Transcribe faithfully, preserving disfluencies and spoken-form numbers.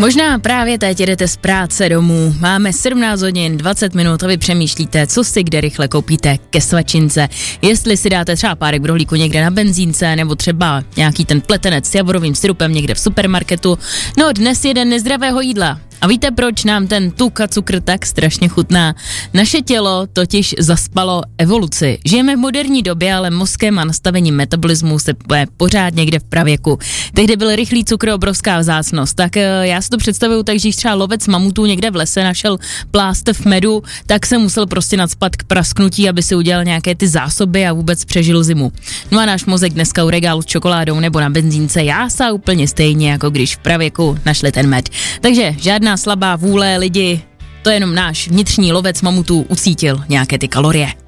Možná právě teď jedete z práce domů, máme sedmnáct hodin, dvacet minut a vy přemýšlíte, co si kde rychle koupíte ke svačince. Jestli si dáte třeba párek rohlíku někde na benzínce, nebo třeba nějaký ten pletenec s javorovým syrupem někde v supermarketu. No dnes je den nezdravého jídla. A víte, proč nám ten tuk a cukr tak strašně chutná? Naše tělo totiž zaspalo evoluci. Žijeme v moderní době, ale mozkem a nastavením metabolismu se pořád někde v pravěku. Tehdy byl rychlý cukr obrovská vzácnost. Tak já si to představuju tak, že když třeba lovec mamutů někde v lese našel plástev medu, tak se musel prostě nacpat k prasknutí, aby si udělal nějaké ty zásoby a vůbec přežil zimu. No a náš mozek dneska u regálu s čokoládou nebo na benzínce jásá úplně stejně, jako když v pravěku našli ten med. Takže žádná slabá vůle lidi, to je jenom náš vnitřní lovec mamutů ucítil nějaké ty kalorie.